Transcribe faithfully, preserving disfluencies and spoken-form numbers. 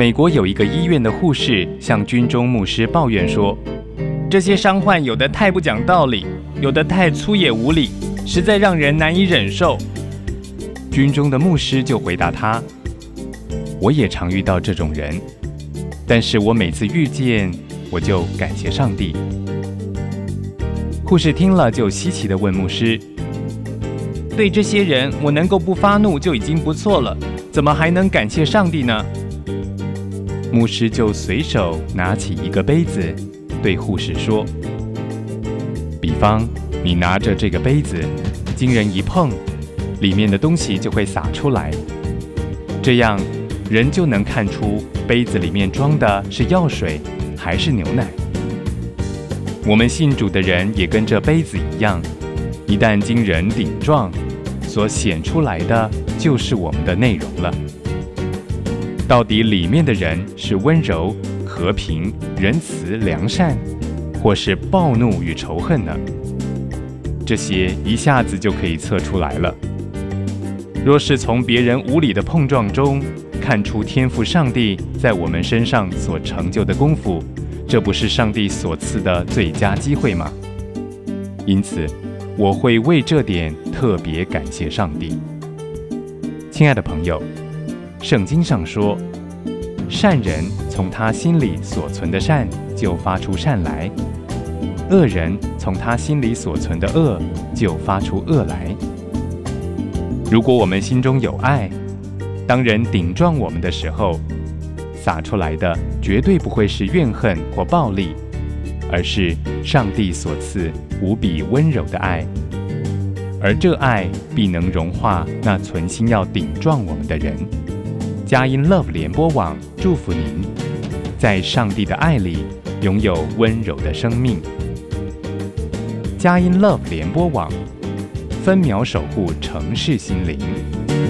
美国有一个医院的护士向军中牧师抱怨说，这些伤患有的太不讲道理，有的太粗野无礼，实在让人难以忍受。军中的牧师就回答他，我也常遇到这种人，但是我每次遇见，我就感谢上帝。护士听了就稀奇地问牧师，对这些人我能够不发怒就已经不错了，怎么还能感谢上帝呢？牧师就随手拿起一个杯子，对护士说，比方你拿着这个杯子，经人一碰，里面的东西就会洒出来，这样人就能看出杯子里面装的是药水还是牛奶。我们信主的人也跟这杯子一样，一旦经人顶撞，所显出来的就是我们的内容了。到底里面的人是温柔、和平、仁慈、良善，或是暴怒与仇恨呢？这些一下子就可以测出来了。若是从别人无理的碰撞中看出天父上帝在我们身上所成就的功夫，这不是上帝所赐的最佳机会吗？因此，我会为这点特别感谢上帝。亲爱的朋友，圣经上说，善人从他心里所存的善就发出善来，恶人从他心里所存的恶就发出恶来。如果我们心中有爱，当人顶撞我们的时候，洒出来的绝对不会是怨恨或暴力，而是上帝所赐无比温柔的爱，而这爱必能融化那存心要顶撞我们的人。佳音 Love 联播网祝福您，在上帝的爱里拥有温柔的生命。佳音 Love 联播网，分秒守护城市心灵。